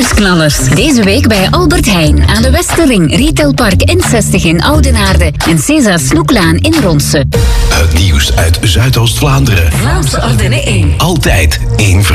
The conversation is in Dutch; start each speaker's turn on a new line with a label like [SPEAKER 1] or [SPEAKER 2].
[SPEAKER 1] Nieuwsknallers. Deze week bij Albert Heijn aan de Westerring, Retailpark N60 in Oudenaarde en César Snoeklaan in Ronse.
[SPEAKER 2] Het nieuws uit Zuidoost-Vlaanderen.
[SPEAKER 1] Vlaams Ardenne 1.
[SPEAKER 2] Altijd in